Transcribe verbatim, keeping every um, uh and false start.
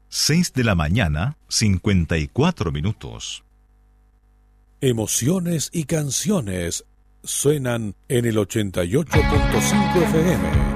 seis de la mañana, cincuenta y cuatro minutos. Emociones y canciones suenan en el ochenta y ocho punto cinco F M.